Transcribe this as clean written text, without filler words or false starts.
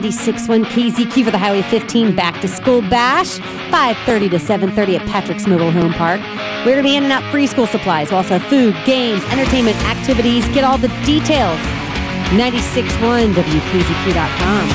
96.1 KZQ for the Highway 15 Back to School Bash, 5:30 to 7:30 at Patrick's Mobile Home Park. We're going to be handing out free school supplies. We'll also have food, games, entertainment, activities. Get all the details. 96.1 WKZQ.com.